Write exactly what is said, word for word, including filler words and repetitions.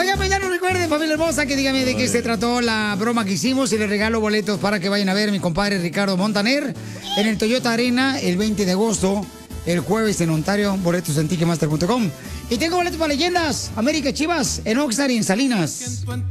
Oigan, pues ya no recuerden, familia hermosa, que dígame de qué se trató la broma que hicimos y les regalo boletos para que vayan a ver a mi compadre Ricardo Montaner en el Toyota Arena el veinte de agosto, el jueves en Ontario, boletos en ticketmaster punto com. Y tengo boletos para Leyendas, América Chivas, en Oxnard y en Salinas.